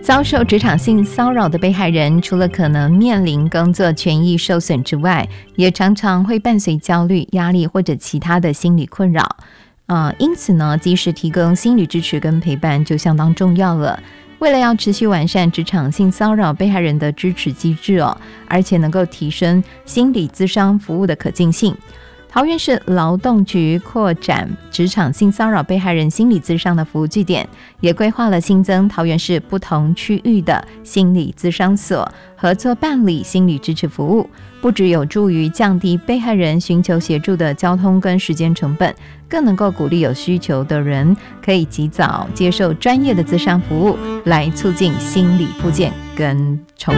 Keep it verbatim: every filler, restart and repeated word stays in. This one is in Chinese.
遭受职场性骚扰的被害人，除了可能面临工作权益受损之外，也常常会伴随焦虑、压力或者其他的心理困扰。呃，因此呢，及时提供心理支持跟陪伴就相当重要了。为了要持续完善职场性骚扰被害人的支持机制哦，而且能够提升心理咨商服务的可进性，桃园市劳动局扩展职场性骚扰被害人心理咨商的服务据点，也规划了新增桃园市不同区域的心理咨商所，合作办理心理支持服务，不只有助于降低被害人寻求协助的交通跟时间成本，更能够鼓励有需求的人可以及早接受专业的咨商服务，来促进心理复健跟重